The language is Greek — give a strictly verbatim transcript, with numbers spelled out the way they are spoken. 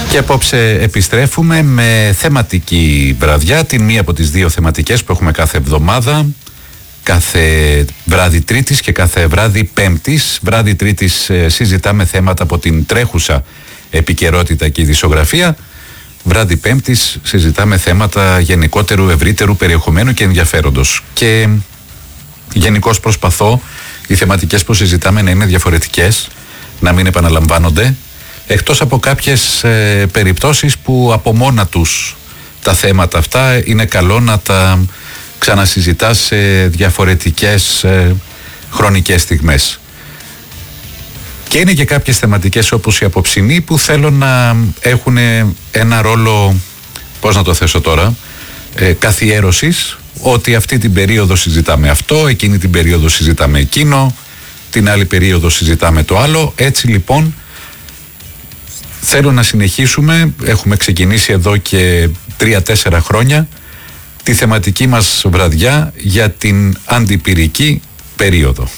Και απόψε επιστρέφουμε με θεματική βραδιά, την μία από τις δύο θεματικές που έχουμε κάθε εβδομάδα, κάθε βράδυ Τρίτης και κάθε βράδυ Πέμπτης. Βράδυ Τρίτης ε, συζητάμε θέματα από την τρέχουσα επικαιρότητα και ειδησιογραφία. Βράδυ Πέμπτης συζητάμε θέματα γενικότερου, ευρύτερου περιεχομένου και ενδιαφέροντος. Και γενικώς προσπαθώ οι θεματικές που συζητάμε να είναι διαφορετικές, να μην επαναλαμβάνονται, εκτός από κάποιες ε, περιπτώσεις που από μόνα τους τα θέματα αυτά είναι καλό να τα ξανασυζητάς σε διαφορετικές ε, χρονικές στιγμές. Και είναι και κάποιες θεματικές όπως η απόψινή που θέλω να έχουν ένα ρόλο, πώς να το θέσω τώρα, ε, καθιέρωσης, ότι αυτή την περίοδο συζητάμε αυτό, εκείνη την περίοδο συζητάμε εκείνο, την άλλη περίοδο συζητάμε το άλλο. Έτσι λοιπόν θέλω να συνεχίσουμε, έχουμε ξεκινήσει εδώ και τρία-τέσσερα χρόνια, τη θεματική μας βραδιά για την αντιπυρική περίοδο.